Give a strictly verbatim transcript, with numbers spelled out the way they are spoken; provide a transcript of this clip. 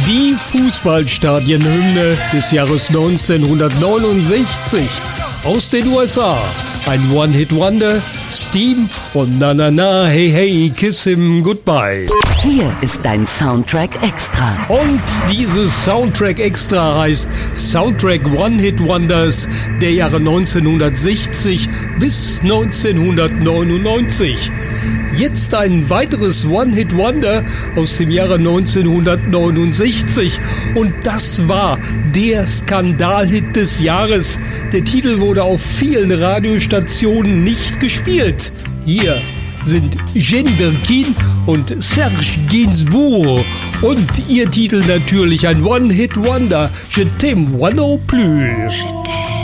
Die Fußballstadienhymne des Jahres neunzehnhundertneunundsechzig aus den U S A. Ein One-Hit-Wonder, Steam und Na Na Na, Hey Hey, Kiss Him Goodbye. Hier ist dein Soundtrack Extra. Und dieses Soundtrack Extra heißt Soundtrack One-Hit-Wonders der Jahre neunzehnhundertsechzig bis neunzehnhundertneunundneunzig. Jetzt ein weiteres One-Hit-Wonder aus dem Jahre neunzehnhundertneunundsechzig. Und das war der Skandalhit des Jahres. Der Titel wurde auf vielen Radiostationen nicht gespielt. Hier sind Jane Birkin und Serge Gainsbourg. Und ihr Titel natürlich ein One-Hit-Wonder. Je t'aime moi non plus. Je t'aime.